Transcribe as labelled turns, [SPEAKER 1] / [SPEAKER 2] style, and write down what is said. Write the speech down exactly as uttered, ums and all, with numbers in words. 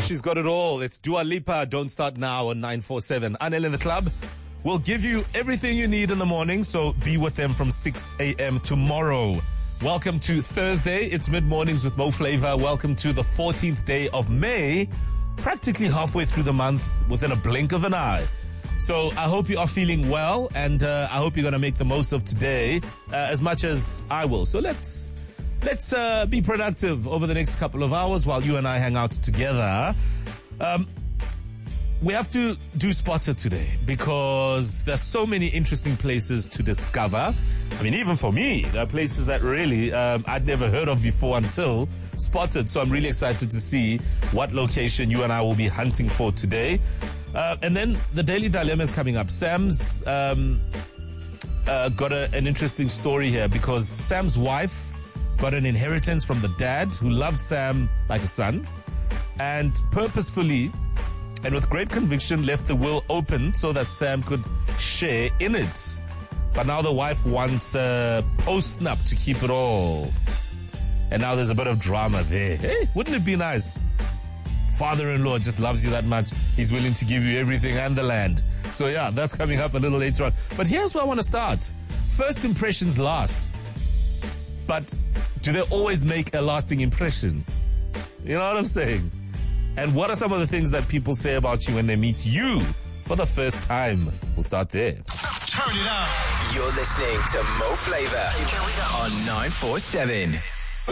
[SPEAKER 1] she's got it all. It's Dua Lipa, Don't Start Now on nine four seven. Anel in the club will give you everything you need in the morning, so be with them from six a.m. tomorrow. Welcome to Thursday. It's mid-mornings with Mo Flavor. Welcome to the fourteenth day of May, practically halfway through the month within a blink of an eye. So I hope you are feeling well, and uh, I hope you're going to make the most of today uh, as much as I will. So let's let's uh, be productive over the next couple of hours while you and I hang out together. Um, we have to do Spotted today because there's so many interesting places to discover. I mean, even for me, there are places that really um, I'd never heard of before until Spotted. So I'm really excited to see what location you and I will be hunting for today. Uh, and then the Daily Dilemma is coming up. Sam's um, uh, got a, an interesting story here because Sam's wife got an inheritance from the dad who loved Sam like a son and purposefully and with great conviction left the will open so that Sam could share in it. But now the wife wants uh, post-nup to keep it all. And now there's a bit of drama there. Hey, wouldn't it be nice? Father-in-law just loves you that much. He's willing to give you everything and the land. So yeah, that's coming up a little later on. But here's where I want to start. First impressions last. But do they always make a lasting impression? You know what I'm saying? And what are some of the things that people say about you when they meet you for the first time? We'll start there.
[SPEAKER 2] Turn it up. You're listening to Mo Flavor on nine four seven.